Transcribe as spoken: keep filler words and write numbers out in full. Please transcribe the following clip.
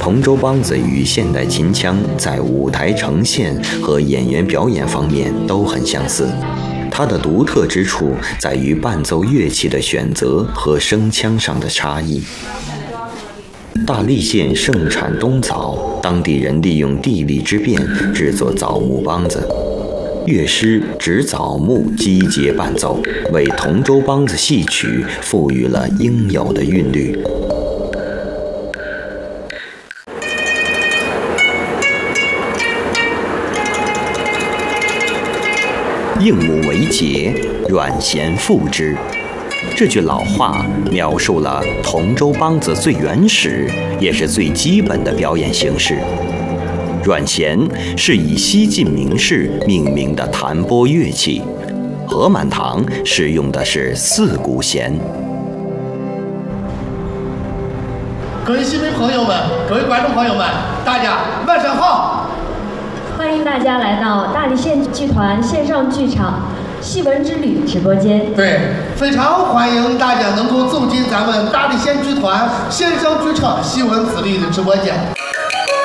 同州梆子与现代秦腔在舞台呈现和演员表演方面都很相似，它的独特之处在于伴奏乐器的选择和声腔上的差异。大荔县盛产冬枣，当地人利用地利之便制作枣木梆子，乐师指枣木击节伴奏，为同州梆子戏曲赋予了应有的韵律。应母为节，阮咸复之。这句老话描述了同州梆子最原始也是最基本的表演形式。阮咸是以西晋名士命名的弹拨乐器，何满堂使用的是四股弦。 各位戏迷朋友们，各位观众朋友们，大家晚上好！ 欢迎大家来到大荔县剧团线上剧场戏文之旅直播间。 对，非常欢迎大家能够走进咱们大荔县剧团线上剧场戏文之旅的直播间。